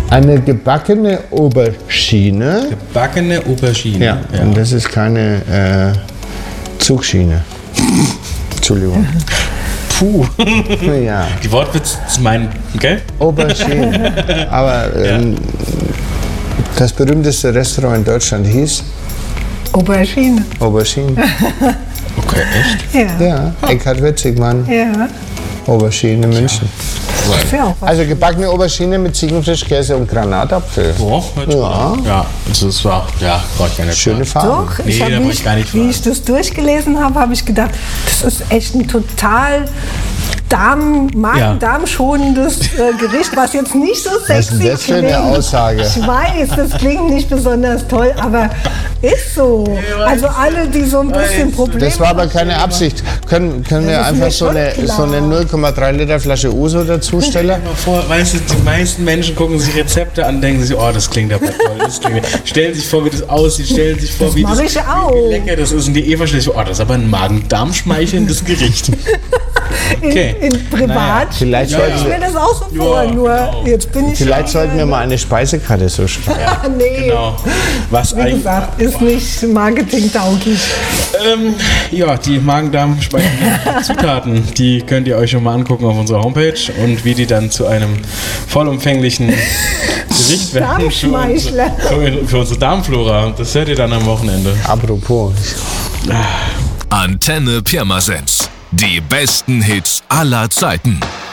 Eine gebackene Aubergine. Gebackene Aubergine. Ja, und das ist keine Zugschiene. Entschuldigung. Puh. Ja. Die Wortwitz ist mein, gell? Aubergine. Aber das berühmteste Restaurant in Deutschland hieß? Aubergine. Aubergine. Okay, echt? Ja, Eckhard Wetzigmann. Ja. Aubergine in München. Das wäre auch was. Also gebackene Aubergine mit Ziegenfischkäse und Granatapfel. Ja, also es war, brauche ich gar nicht. Schöne Farbe. Doch, Nee, da brauch ich gar nicht wie fragen. ich das durchgelesen habe, habe ich gedacht, das ist echt ein total Magen-Darm-schonendes Gericht, was jetzt nicht so sexy Was ist denn das für eine Aussage? Ich weiß, das klingt nicht besonders toll, aber ist so. Also alle, die so ein bisschen Probleme Das war aber keine Absicht. Können wir ist einfach mir so eine schon klar. 0,3 Liter Flasche Uso dazustellen? Weißt du, die meisten Menschen gucken sich Rezepte an, denken sich, oh, das klingt aber toll. Stellen sich vor, wie das aussieht, stellen sich vor, wie mach ich auch. wie lecker das ist. Und die Eva stellt sich, oh, das ist aber ein Magen-Darm-schmeichelndes Gericht. Okay. in privat Vielleicht stelle ich sollten mir wir, das auch so vor, nur jetzt bin ich vielleicht sollten wir mal eine Speisekarte so schreiben. nee, Genau. Was wie eigentlich. gesagt, ist nicht marketingtauglich. Die Magen-Darm-schmeichelnden Zutaten, die könnt ihr euch schon mal angucken auf unserer Homepage und wie die dann zu einem vollumfänglichen Gericht werden Darmschmeichler. für unsere Darmflora. Das hört ihr dann am Wochenende. Apropos. Antenne Pirmasens. Die besten Hits aller Zeiten.